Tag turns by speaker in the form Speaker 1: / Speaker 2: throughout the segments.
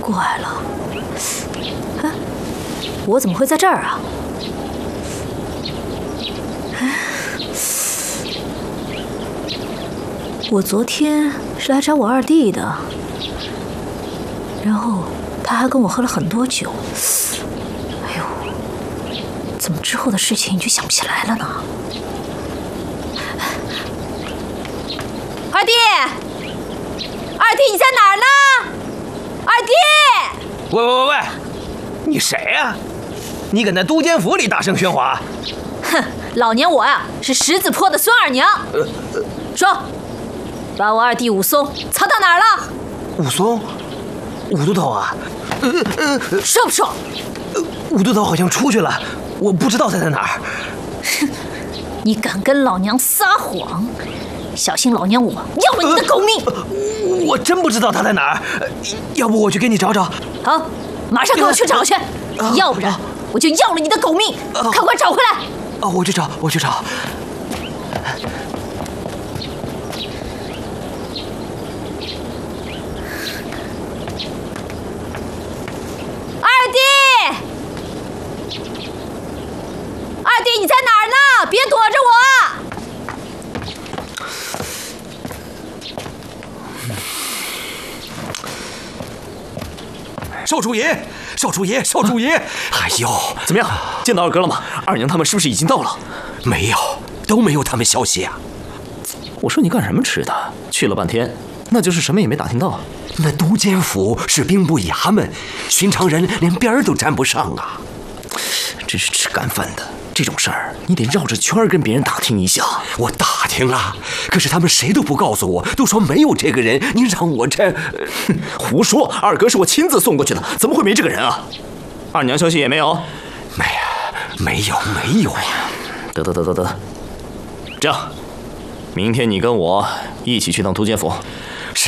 Speaker 1: 怪了，哎，我怎么会在这儿啊？我昨天是来找我二弟的，然后他还跟我喝了很多酒。哎呦，怎么之后的事情就想不起来了呢？二弟，二弟你在哪儿呢？二弟！
Speaker 2: 喂，你谁呀？你搁那都监府里大声喧哗？
Speaker 1: 哼，老娘我啊是十字坡的孙二娘。说，把我二弟武松藏到哪儿了？
Speaker 2: 武松，武都头啊？
Speaker 1: 说不说？
Speaker 2: 武都头好像出去了，我不知道他在哪儿。
Speaker 1: 哼，你敢跟老娘撒谎，小心老娘我要了你的狗命！
Speaker 2: 我真不知道他在哪儿，要不我去给你找找。
Speaker 1: 好，马上给我去找去，要不然我就要了你的狗命！快快找回来！
Speaker 2: 我去找。
Speaker 1: 二弟，你在哪儿呢？别躲着
Speaker 2: 我！少主爷！哎呦，
Speaker 3: 怎么样？见到二哥了吗？二娘他们是不是已经到了？
Speaker 2: 没有，都没有他们消息啊。
Speaker 3: 我说你干什么吃的？去了半天，那就是什么也没打听到。
Speaker 2: 那都监府是兵部衙门，寻常人连边儿都沾不上啊。
Speaker 3: 真是吃干饭的，这种事儿你得绕着圈跟别人打听一下。
Speaker 2: 我打听了，可是他们谁都不告诉我，都说没有这个人。你让我这……
Speaker 3: 胡说！二哥是我亲自送过去的，怎么会没这个人啊？二娘消息也没有？
Speaker 2: 没有呀。
Speaker 3: 得，这样，明天你跟我一起去趟都监府。
Speaker 2: 是。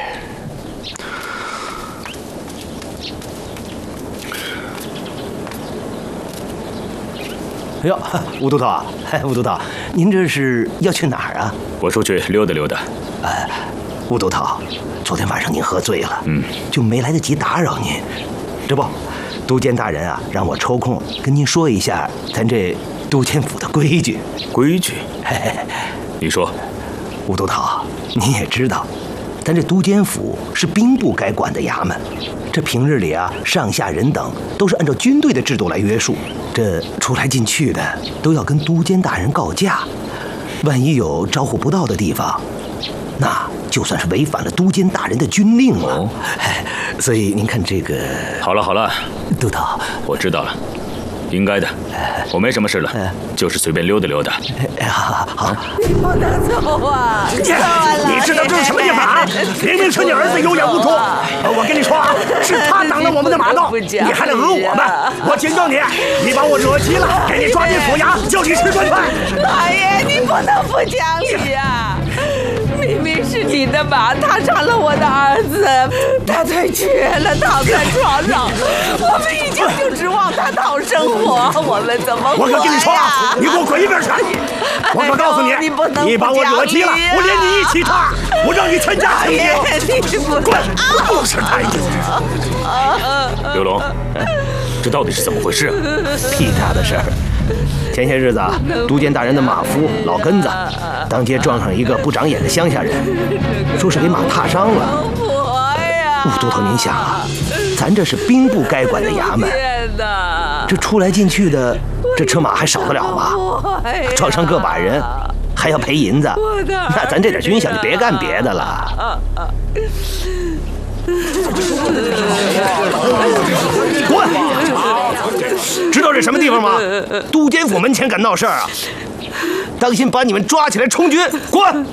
Speaker 2: 哎呦，吴都头啊，吴都头，您这是要去哪儿啊？
Speaker 4: 我出去溜达溜达。
Speaker 2: 吴都头，昨天晚上您喝醉了，就没来得及打扰您。这不，都监大人啊，让我抽空跟您说一下咱这都监府的规矩。
Speaker 4: 规矩？你说。
Speaker 2: 吴都头，您也知道，咱这都监府是兵部该管的衙门，这平日里啊，上下人等都是按照军队的制度来约束，这出来进去的都要跟都监大人告假，万一有招呼不到的地方，那就算是违反了都监大人的军令了。所以您看这个……
Speaker 4: 好了，
Speaker 2: 都头，
Speaker 4: 我知道了，应该的，我没什么事了，就是随便溜达溜达。
Speaker 2: 好，
Speaker 5: 你不能走啊！
Speaker 6: 你知道这是什么地方啊？明明是你儿子有眼无珠，我跟你说啊，是他挡了我们的马道，你还来讹我们！我警告你，你把我惹急了，给你抓进府衙，叫你吃顿饭！
Speaker 5: 老爷，你不能不讲理呀！明明是你的马踏伤了我的儿子，他腿瘸了，躺在床上，我们一家就指望他讨生活，我们怎么活呀？
Speaker 6: 我可跟你说啊，你给我滚一边去！我可告诉你，你把我惹急了，我连你一起踏，我让你全家死光！滚！不是太监。
Speaker 4: 刘龙，这到底是怎么回事啊？
Speaker 2: 屁大的事儿！前些日子啊，都监大人的马夫老根子当街撞上一个不长眼的乡下人，说是给马踏伤了。吴都头，您想啊，咱这是兵部该管的衙门，这出来进去的，这车马还少得了吗？撞伤个把人，还要赔银子，那咱这点军饷就别干别的了。滚！知道这什么地方吗？都监府门前敢闹事儿啊！当心把你们抓起来充军！滚！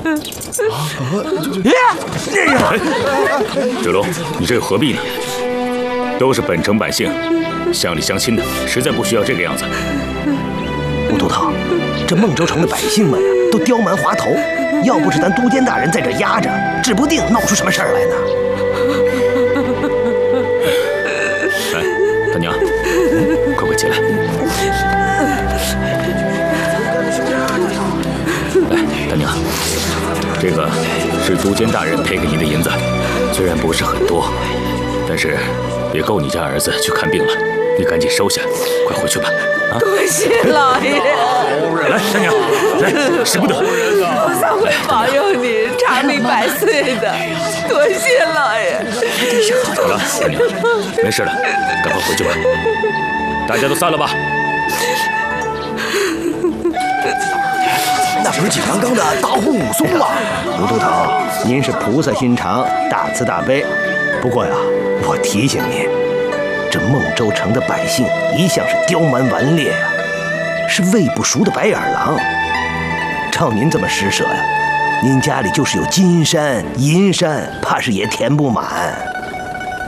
Speaker 4: 九龙，你这又何必呢？都是本城百姓，乡里乡亲的，实在不需要这个样子。
Speaker 2: 吴都头，这孟州城的百姓们呀，都刁蛮滑头，要不是咱都监大人在这压着，指不定闹出什么事儿来呢。
Speaker 4: 来，大娘，快起来！来，大娘，这个是都监大人赔给您的银子，虽然不是很多， 但是也够你家儿子去看病了，你赶紧收下，快回去吧。啊！
Speaker 5: 多谢老爷。
Speaker 4: 来，三娘，来，使不得。
Speaker 5: 菩萨会保佑你长命百岁的，多谢老爷。
Speaker 4: 好了，三娘，没事了，赶快回去吧。大家都散了吧。
Speaker 6: 那不是景阳冈的大红武松吗？
Speaker 2: 吴都头，您是菩萨心肠，大慈大悲。不过呀，我提醒您，这孟州城的百姓一向是刁蛮顽劣呀，是喂不熟的白眼狼。照您这么施舍呀，您家里就是有金山银山，怕是也填不满。